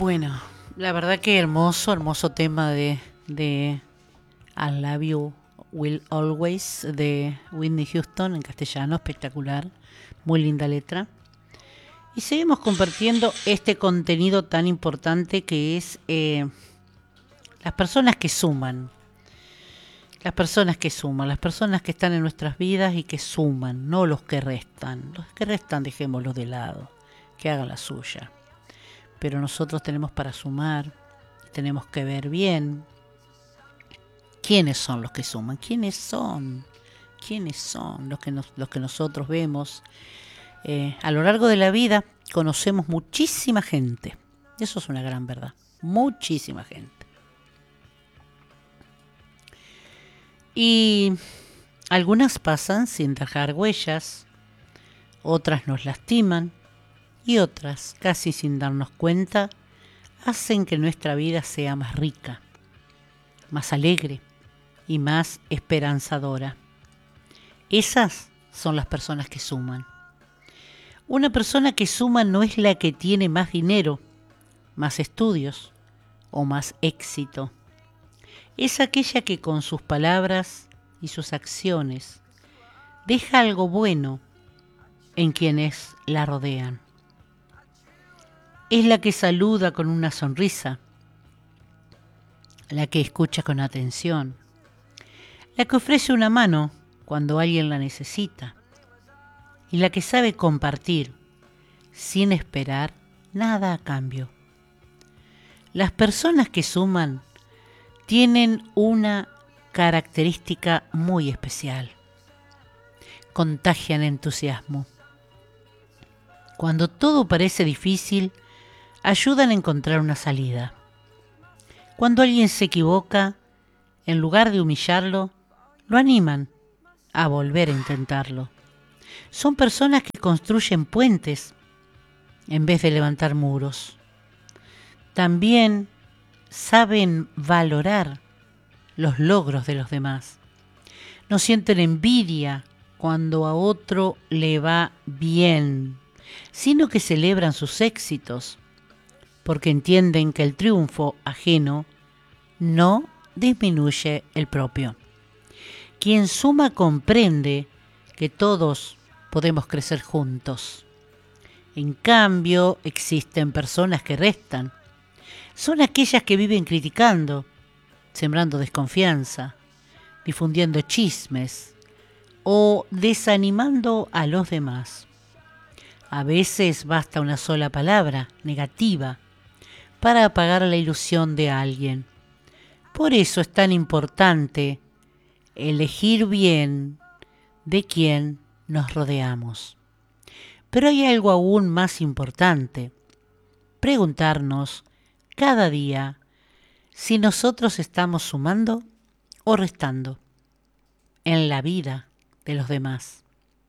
Bueno, la verdad que hermoso, hermoso tema de I Love You Will Always de Whitney Houston en castellano, espectacular, muy linda letra. Y seguimos compartiendo este contenido tan importante que es las personas que suman. Las personas que suman, las personas que están en nuestras vidas y que suman, no los que restan. Los que restan dejémoslos de lado, que hagan la suya. Pero nosotros tenemos para sumar, tenemos que ver bien quiénes son los que suman, quiénes son los que nosotros vemos. A lo largo de la vida conocemos muchísima gente, eso es una gran verdad, muchísima gente. Y algunas pasan sin dejar huellas, otras nos lastiman y otras, casi sin darnos cuenta, hacen que nuestra vida sea más rica, más alegre y más esperanzadora. Esas son las personas que suman. Una persona que suma no es la que tiene más dinero, más estudios o más éxito. Es aquella que con sus palabras y sus acciones deja algo bueno en quienes la rodean. Es la que saluda con una sonrisa, la que escucha con atención, la que ofrece una mano cuando alguien la necesita y la que sabe compartir sin esperar nada a cambio. Las personas que suman tienen una característica muy especial. Contagian entusiasmo. Cuando todo parece difícil, ayudan a encontrar una salida. Cuando alguien se equivoca, en lugar de humillarlo, lo animan a volver a intentarlo. Son personas que construyen puentes en vez de levantar muros. También saben valorar los logros de los demás. No sienten envidia cuando a otro le va bien, sino que celebran sus éxitos, porque entienden que el triunfo ajeno no disminuye el propio. Quien suma comprende que todos podemos crecer juntos. En cambio, existen personas que restan. Son aquellas que viven criticando, sembrando desconfianza, difundiendo chismes o desanimando a los demás. A veces basta una sola palabra negativa para apagar la ilusión de alguien. Por eso es tan importante elegir bien de quién nos rodeamos. Pero hay algo aún más importante: preguntarnos cada día si nosotros estamos sumando o restando en la vida de los demás.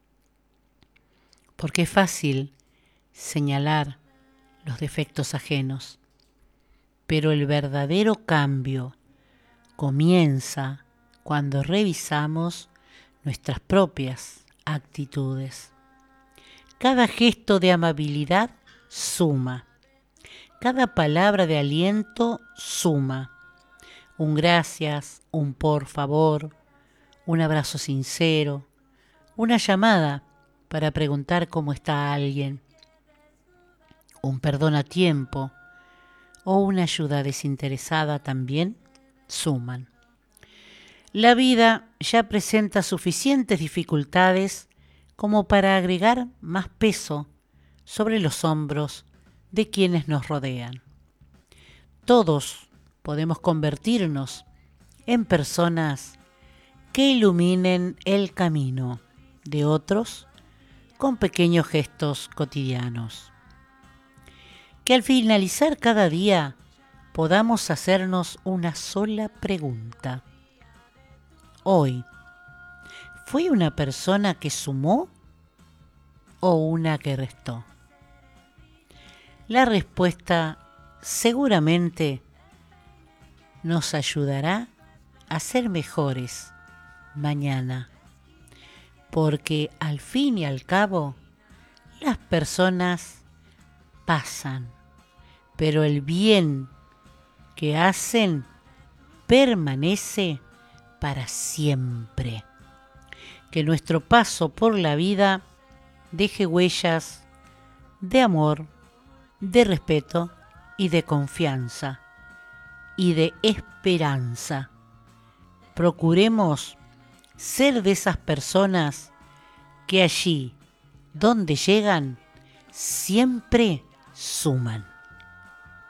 Porque es fácil señalar los defectos ajenos, pero el verdadero cambio comienza cuando revisamos nuestras propias actitudes. Cada gesto de amabilidad suma. Cada palabra de aliento suma. Un gracias, un por favor, un abrazo sincero, una llamada para preguntar cómo está alguien, un perdón a tiempo o una ayuda desinteresada también suman. La vida ya presenta suficientes dificultades como para agregar más peso sobre los hombros de quienes nos rodean. Todos podemos convertirnos en personas que iluminen el camino de otros con pequeños gestos cotidianos. Que al finalizar cada día podamos hacernos una sola pregunta. Hoy, ¿fui una persona que sumó o una que restó? La respuesta seguramente nos ayudará a ser mejores mañana, porque al fin y al cabo las personas pasan, pero el bien que hacen permanece para siempre. Que nuestro paso por la vida deje huellas de amor, de respeto y de confianza y de esperanza. Procuremos ser de esas personas que allí donde llegan siempre suman.